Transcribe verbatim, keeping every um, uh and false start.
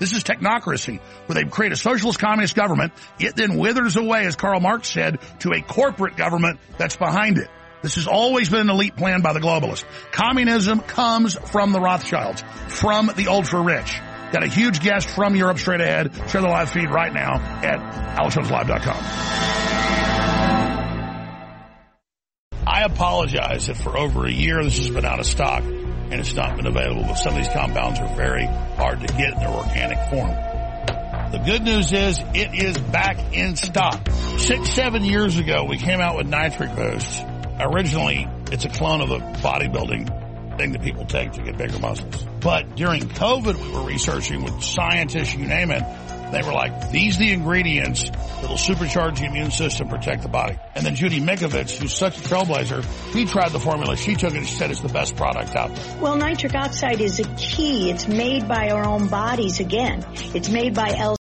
This is technocracy, where they create a socialist communist government. It then withers away, as Karl Marx said, to a corporate government that's behind it. This has always been an elite plan by the globalists. Communism comes from the Rothschilds, from the ultra-rich. Got a huge guest from Europe straight ahead. Share the live feed right now at alex jones live dot com. I apologize if for over a year this has been out of stock and it's not been available, but some of these compounds are very hard to get in their organic form. The good news is it is back in stock. Six, seven years ago, we came out with Nitric Boost. Originally, it's a clone of the bodybuilding thing that people take to get bigger muscles. But during COVID, we were researching with scientists, you name it. They were like, these are the ingredients that'll supercharge the immune system, protect the body. And then Judy Mikovits, who's such a trailblazer, she tried the formula. She took it and she said it's the best product out there. Well, nitric oxide is a key. It's made by our own bodies again. It's made by L